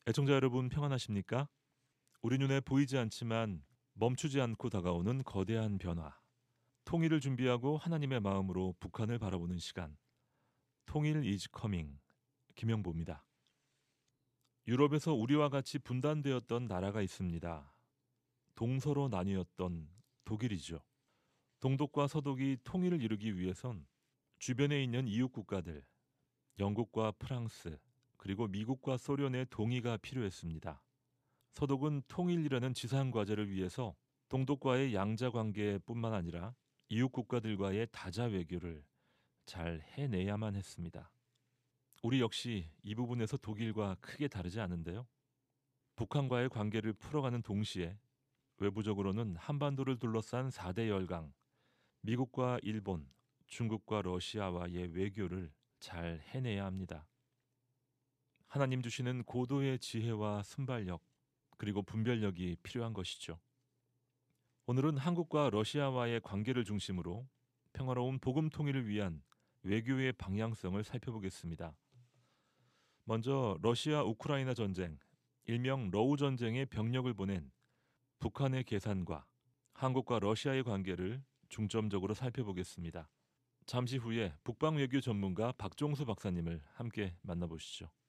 애청자 여러분 평안하십니까? 우리 눈에 보이지 않지만 멈추지 않고 다가오는 거대한 변화. 통일을 준비하고 하나님의 마음으로 북한을 바라보는 시간. 통일 is coming. 김영보입니다. 유럽에서 우리와 같이 분단되었던 나라가 있습니다. 동서로 나뉘었던 독일이죠. 동독과 서독이 통일을 이루기 위해선 주변에 있는 이웃 국가들, 영국과 프랑스, 그리고 미국과 소련의 동의가 필요했습니다. 서독은 통일이라는 지상 과제를 위해서 동독과의 양자 관계뿐만 아니라 이웃 국가들과의 다자 외교를 잘 해내야만 했습니다. 우리 역시 이 부분에서 독일과 크게 다르지 않은데요. 북한과의 관계를 풀어가는 동시에 외부적으로는 한반도를 둘러싼 4대 열강, 미국과 일본, 중국과 러시아와의 외교를 잘 해내야 합니다. 하나님 주시는 고도의 지혜와 순발력, 그리고 분별력이 필요한 것이죠. 오늘은 한국과 러시아와의 관계를 중심으로 평화로운 복음 통일을 위한 외교의 방향성을 살펴보겠습니다. 먼저 러시아 우크라이나 전쟁, 일명 러우 전쟁에 병력을 보낸 북한의 계산과 한국과 러시아의 관계를 중점적으로 살펴보겠습니다. 잠시 후에 북방 외교 전문가 박종수 박사님을 함께 만나보시죠.